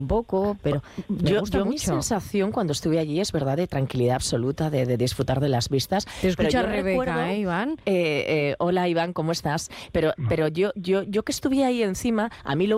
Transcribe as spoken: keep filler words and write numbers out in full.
un poco, pero me Yo, gusta yo mi mucho. sensación cuando estuve allí es verdad de tranquilidad absoluta, de, de disfrutar de las vistas. Te escucha Pero yo Rebeca, recuerdo, ¿eh, Iván? Eh, eh, hola Iván, ¿cómo estás? Pero, pero yo, yo, yo que estuve ahí encima, a mí lo